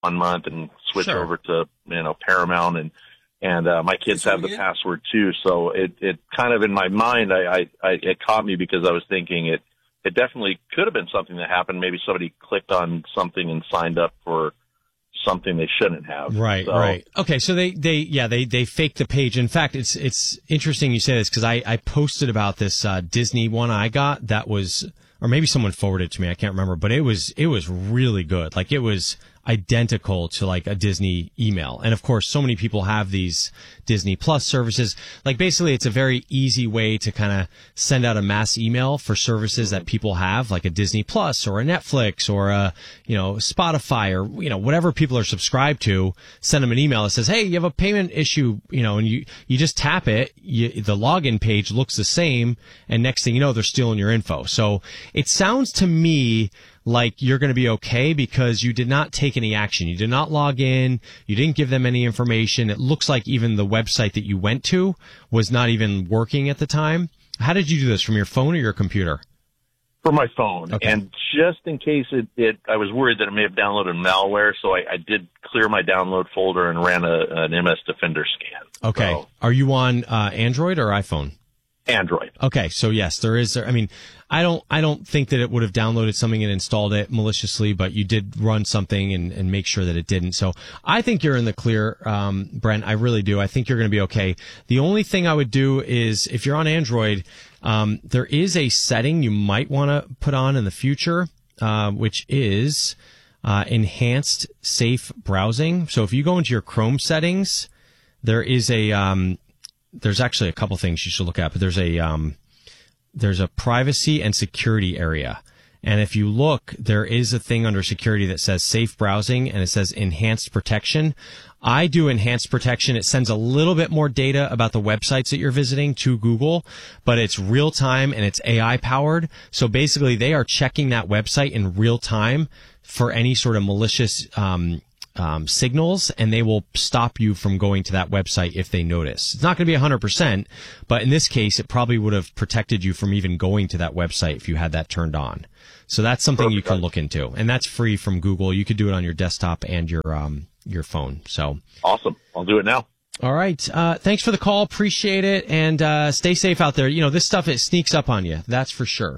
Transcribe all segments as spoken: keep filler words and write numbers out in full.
one month and switch Sure. over to, you know, Paramount, and, and, uh, my kids have the password too. So it, it kind of in my mind, I, I, I, it caught me because I was thinking it, it definitely could have been something that happened. Maybe somebody clicked on something and signed up for something they shouldn't have. Right, so, right. Okay, so they, they, yeah, they, they faked the page. In fact, it's, it's interesting you say this because I, I posted about this, uh, Disney one I got that was, or maybe someone forwarded it to me. I can't remember, but it was, it was really good. Like it was identical to like a Disney email. And of course, so many people have these Disney Plus services. Like basically it's a very easy way to kind of send out a mass email for services that people have, like a Disney Plus or a Netflix or a, you know, Spotify or, you know, whatever people are subscribed to. Send them an email that says, hey, you have a payment issue, you know, and you, you just tap it. You, the login page looks the same. And next thing you know, they're stealing your info. So it sounds to me like you're going to be okay because you did not take any action. You did not log in. You didn't give them any information. It looks like even the website that you went to was not even working at the time. How did you do this, from your phone or your computer? From my phone. Okay. And just in case it, it, I was worried that it may have downloaded malware, so I, I did clear my download folder and ran a, an M S Defender scan. Okay. So, Are you on uh, Android or iPhone? Android. Okay, so yes, there is. I mean, I don't, I don't think that it would have downloaded something and installed it maliciously, but you did run something and, and make sure that it didn't. So I think you're in the clear, um, Brent. I really do. I think you're going to be okay. The only thing I would do is if you're on Android, um, there is a setting you might want to put on in the future, uh, which is uh, enhanced safe browsing. So if you go into your Chrome settings, there is a um, there's actually a couple things you should look at, but there's a, um, there's a privacy and security area. And if you look, there is a thing under security that says safe browsing and it says enhanced protection. I do enhanced protection. It sends a little bit more data about the websites that you're visiting to Google, but it's real time and it's A I powered. So basically they are checking that website in real time for any sort of malicious, um, Um, signals, and they will stop you from going to that website if they notice. It's not going to be one hundred percent, but in this case, it probably would have protected you from even going to that website if you had that turned on. So that's something Perfect. You can look into, and that's free from Google. You could do it on your desktop and your um, your phone. So awesome. I'll do it now. All right. Uh, thanks for the call. Appreciate it, and uh, stay safe out there. You know, this stuff, it sneaks up on you. That's for sure.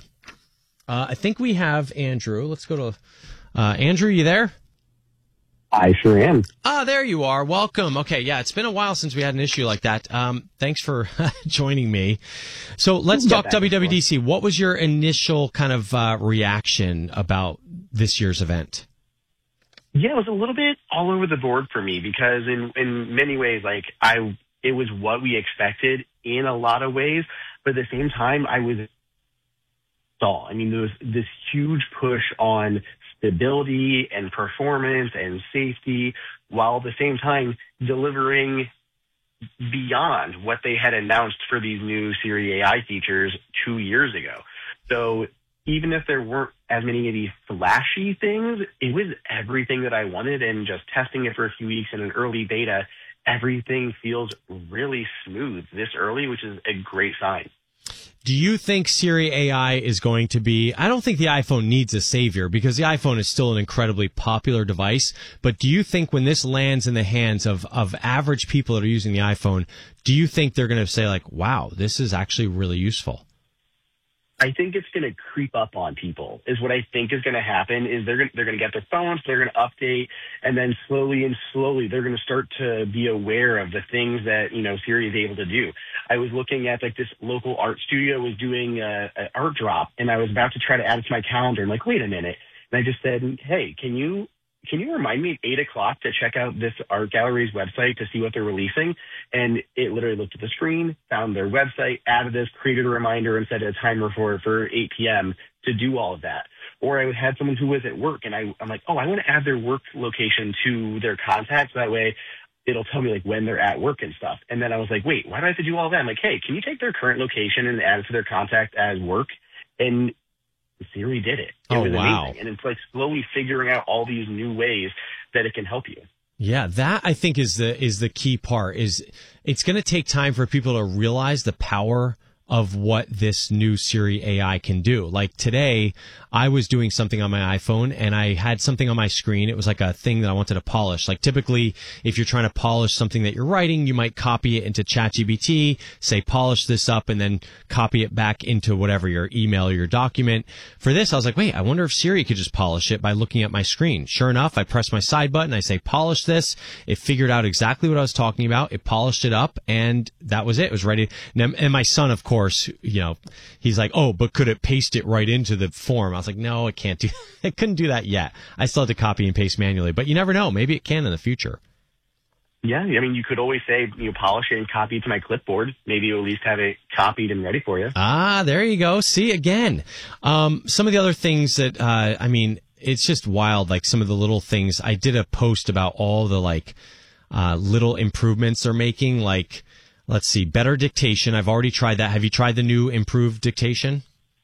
Uh, I think we have Andrew. Let's go to uh, Andrew. You there? I sure am. Ah, there you are. Welcome. Okay, yeah, it's been a while since we had an issue like that. Um, thanks for joining me. So let's talk W W D C. What was your initial kind of uh, reaction about this year's event? Yeah, it was a little bit all over the board for me because in, in many ways, like I, it was what we expected in a lot of ways, but at the same time, I was saw. I mean, there was this huge push on stability and performance and safety, while at the same time delivering beyond what they had announced for these new Siri A I features two years ago. So even if there weren't as many of these flashy things, it was everything that I wanted, and just testing it for a few weeks in an early beta, everything feels really smooth this early, which is a great sign. Do you think Siri A I is going to be, I don't think the iPhone needs a savior because the iPhone is still an incredibly popular device, but do you think when this lands in the hands of, of average people that are using the iPhone, do you think they're going to say like, wow, this is actually really useful? I think it's going to creep up on people is what I think is going to happen is they're going they're going to get their phones, they're going to update, and then slowly and slowly they're going to start to be aware of the things that, you know, Siri is able to do. I was looking at like this local art studio was doing a, a art drop, and I was about to try to add it to my calendar. I'm like, wait a minute. And I just said, hey, can you Can you remind me at eight o'clock to check out this art gallery's website to see what they're releasing? And it literally looked at the screen, found their website, added this, created a reminder, and set a timer for for eight p.m. to do all of that. Or I had someone who was at work, and I, I'm like, oh, I want to add their work location to their contacts. That way it'll tell me like when they're at work and stuff. And then I was like, wait, why do I have to do all that? I'm like, hey, can you take their current location and add it to their contact as work? And Siri did it. It oh, was wow. amazing. And it's like slowly figuring out all these new ways that it can help you. Yeah, that I think is the is the key part. Is it's going to take time for people to realize the power of what this new Siri A I can do. Like today, I was doing something on my iPhone and I had something on my screen. It was like a thing that I wanted to polish. Like typically, if you're trying to polish something that you're writing, you might copy it into ChatGPT, say polish this up, and then copy it back into whatever, your email or your document. For this, I was like, wait, I wonder if Siri could just polish it by looking at my screen. Sure enough, I press my side button, I say polish this. It figured out exactly what I was talking about. It polished it up, and that was it. It was ready. And my son, of course, course, you know, he's like, oh, but could it paste it right into the form? I was like, no, it can't do, it couldn't do that yet. I still have to copy and paste manually, but you never know. Maybe it can in the future. Yeah, I mean, you could always say, you know, polish it and copy it to my clipboard. Maybe you'll at least have it copied and ready for you. Ah, there you go. See, again, um, some of the other things that, uh, I mean, it's just wild. Like some of the little things. I did a post about all the like, uh, little improvements they're making, like, let's see, better dictation. I've already tried that. Have you tried the new improved dictation?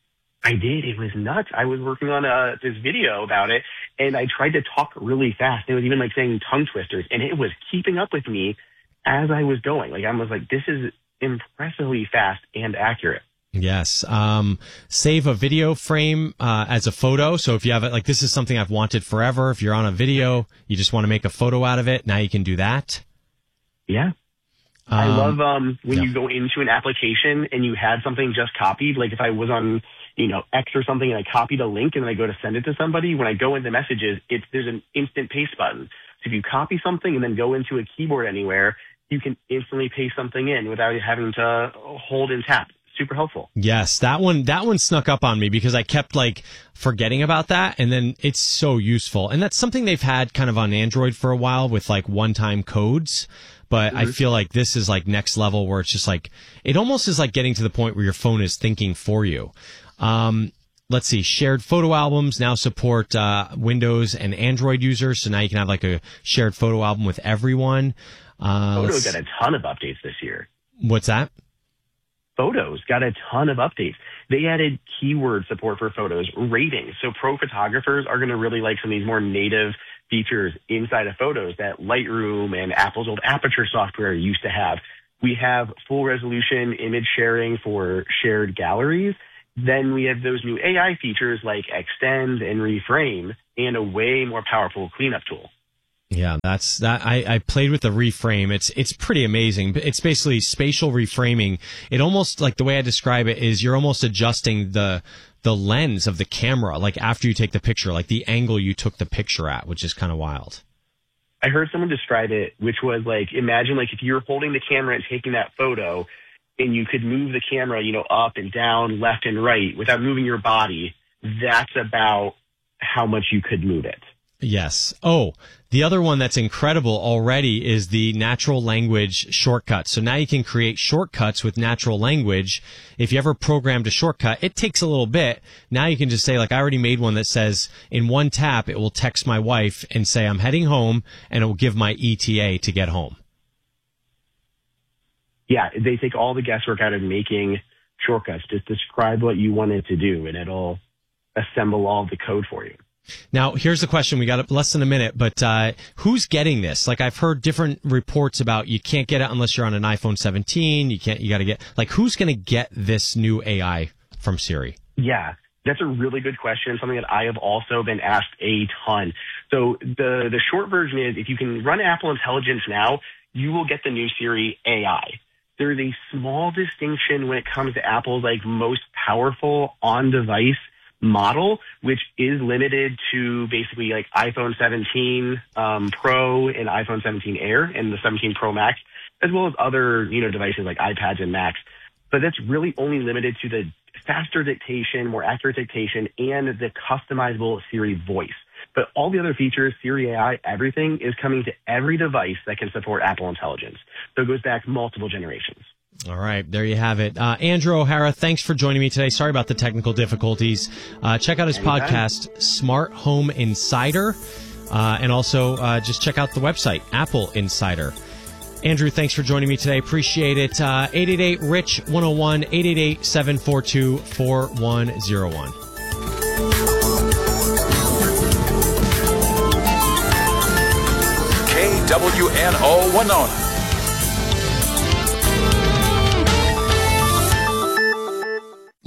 I did. It was nuts. I was working on uh, this video about it, and I tried to talk really fast. It was even like saying tongue twisters, and it was keeping up with me as I was going. Like I was like, this is impressively fast and accurate. Yes. Um, save a video frame uh, as a photo. So if you have it, like this is something I've wanted forever. If you're on a video, you just want to make a photo out of it. Now you can do that. Yeah. I Um, love um, when yeah. you go into an application and you had something just copied. Like if I was on, you know, X or something and I copied a link and then I go to send it to somebody, when I go into messages, it's there's an instant paste button. So if you copy something and then go into a keyboard anywhere, you can instantly paste something in without having to hold and tap. Super helpful. Yes, that one that one snuck up on me because I kept like forgetting about that, and then it's so useful. And that's something they've had kind of on Android for a while with like one-time codes. But I feel like this is like next level where it's just like, it almost is like getting to the point where your phone is thinking for you. Um, let's see, shared photo albums now support uh, Windows and Android users. So now you can have like a shared photo album with everyone. Uh, Photos got a ton of updates this year. What's that? Photos got a ton of updates. They added keyword support for photos, ratings. So pro photographers are going to really like some of these more native features inside of Photos that Lightroom and Apple's old Aperture software used to have. We have full resolution image sharing for shared galleries. Then we have those new A I features like Extend and Reframe and a way more powerful cleanup tool. Yeah, that's that. I, I played with the reframe. It's it's pretty amazing. It's basically spatial reframing. It almost, like the way I describe it is you're almost adjusting the the lens of the camera, like after you take the picture, like the angle you took the picture at, which is kind of wild. I heard someone describe it, which was like, imagine like if you're holding the camera and taking that photo and you could move the camera, you know, up and down, left and right without moving your body. That's about how much you could move it. Yes. Oh, the other one that's incredible already is the natural language shortcut. So now you can create shortcuts with natural language. If you ever programmed a shortcut, it takes a little bit. Now you can just say, like, I already made one that says in one tap, it will text my wife and say, I'm heading home, and it will give my E T A to get home. Yeah, they take all the guesswork out of making shortcuts. Just describe what you want it to do, and it'll assemble all the code for you. Now, here's the question. We got less than a minute, but uh, who's getting this? Like, I've heard different reports about you can't get it unless you're on an iPhone seventeen. You can't. You got to get, like, who's going to get this new A I from Siri? Yeah, that's a really good question. Something that I have also been asked a ton. So the the short version is, if you can run Apple Intelligence now, you will get the new Siri A I. There's a small distinction when it comes to Apple's like most powerful on-device model, which is limited to basically like iPhone seventeen um, Pro and iPhone seventeen Air and the seventeen Pro Max, as well as other, you know, devices like iPads and Macs. But that's really only limited to the faster dictation, more accurate dictation, and the customizable Siri voice. But all the other features, Siri A I, everything is coming to every device that can support Apple Intelligence. So it goes back multiple generations. All right, there you have it. Uh, Andrew O'Hara, thanks for joining me today. Sorry about the technical difficulties. Uh, check out his Anytime. podcast, Smart Home Insider, uh, and also uh, just check out the website, Apple Insider. Andrew, thanks for joining me today. Appreciate it. Uh, eight eight eight, R I C H, one oh one, eight eight eight, seven four two, four one oh one. K W N O Winona.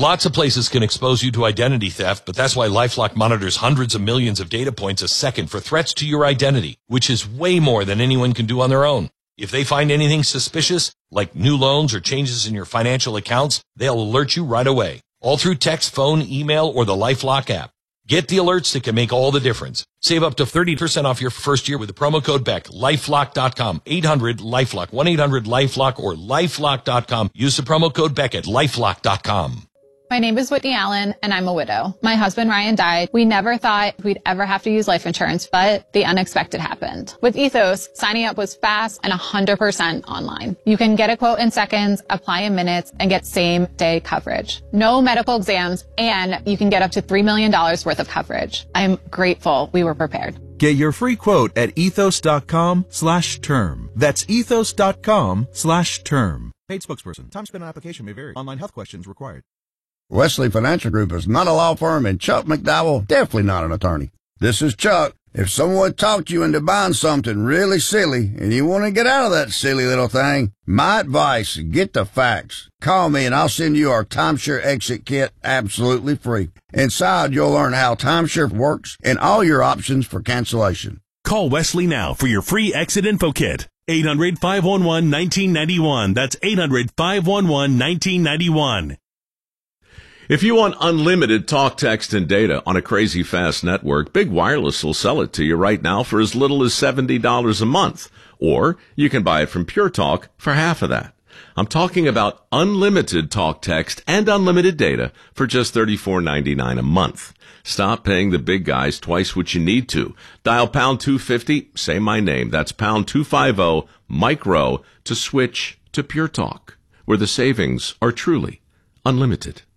Lots of places can expose you to identity theft, but that's why LifeLock monitors hundreds of millions of data points a second for threats to your identity, which is way more than anyone can do on their own. If they find anything suspicious, like new loans or changes in your financial accounts, they'll alert you right away, all through text, phone, email, or the LifeLock app. Get the alerts that can make all the difference. Save up to thirty percent off your first year with the promo code Beck. LifeLock dot com. eight hundred LifeLock. one eight hundred LifeLock or LifeLock dot com. Use the promo code Beck at LifeLock dot com. My name is Whitney Allen, and I'm a widow. My husband, Ryan, died. We never thought we'd ever have to use life insurance, but the unexpected happened. With Ethos, signing up was fast and one hundred percent online. You can get a quote in seconds, apply in minutes, and get same-day coverage. No medical exams, and you can get up to three million dollars worth of coverage. I'm grateful we were prepared. Get your free quote at ethos.com slash term. That's ethos.com slash term. Paid spokesperson. Time spent on application may vary. Online health questions required. Wesley Financial Group is not a law firm, and Chuck McDowell definitely not an attorney. This is Chuck. If someone talked you into buying something really silly and you want to get out of that silly little thing, my advice, get the facts. Call me and I'll send you our Timeshare Exit Kit absolutely free. Inside, you'll learn how timeshare works and all your options for cancellation. Call Wesley now for your free exit info kit. eight hundred, five one one, one nine nine one. That's eight hundred, five one one, one nine nine one. If you want unlimited talk, text, and data on a crazy fast network, Big Wireless will sell it to you right now for as little as seventy dollars a month. Or you can buy it from Pure Talk for half of that. I'm talking about unlimited talk, text, and unlimited data for just thirty-four ninety-nine a month. Stop paying the big guys twice what you need to. Dial pound two fifty, say my name. That's pound two fifty, micro, to switch to Pure Talk, where the savings are truly unlimited.